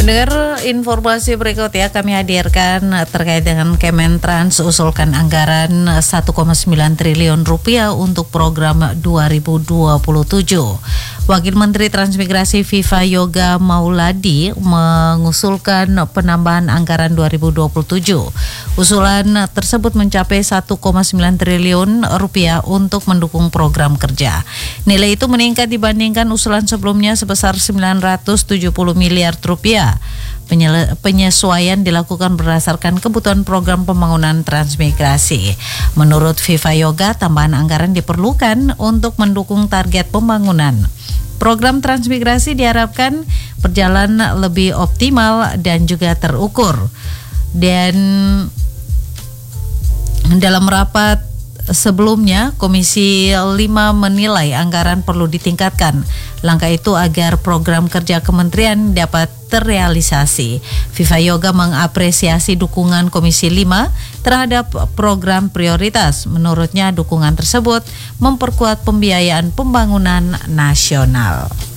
Pendengar, informasi berikut ya kami hadirkan terkait dengan Kementrans usulkan anggaran 1,9 triliun rupiah untuk program 2027. Wakil Menteri Transmigrasi Viva Yoga Mauladi mengusulkan penambahan anggaran 2027. Usulan tersebut mencapai 1,9 triliun rupiah untuk mendukung program kerja. Nilai itu meningkat dibandingkan usulan sebelumnya sebesar 970 miliar rupiah. Penyesuaian dilakukan berdasarkan kebutuhan program pembangunan transmigrasi. Menurut Viva Yoga, tambahan anggaran diperlukan untuk mendukung target pembangunan. Program transmigrasi diharapkan berjalan lebih optimal dan juga terukur. Dan dalam rapat sebelumnya, Komisi 5 menilai anggaran perlu ditingkatkan. Langkah itu agar program kerja kementerian dapat terrealisasi. Viva Yoga mengapresiasi dukungan Komisi 5 terhadap program prioritas. Menurutnya, dukungan tersebut memperkuat pembiayaan pembangunan nasional.